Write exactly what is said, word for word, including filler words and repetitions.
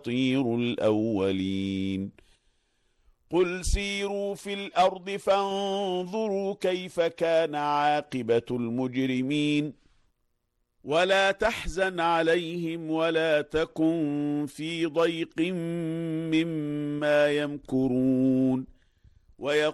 أساطير الأولين قل سيروا في الأرض فانظروا كيف كان عاقبة المجرمين ولا تحزن عليهم ولا تكن في ضيق مما يمكرون